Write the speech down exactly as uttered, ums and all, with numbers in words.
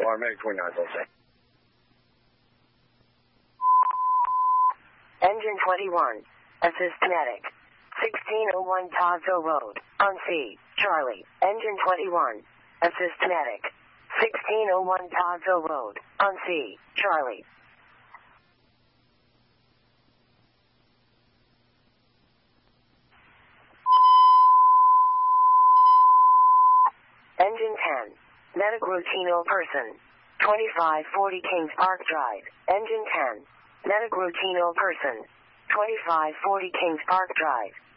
Medic twenty-nine, okay. Engine twenty-one, assist medic. sixteen oh one Tazo Road, on C, Charlie. Engine twenty-one, assist medic. sixteen oh one Tazo Road, on C, Charlie. Engine ten, medic routino person. twenty-five forty Kings Park Drive. Engine ten, medic routino person. twenty-five forty Kings Park Drive.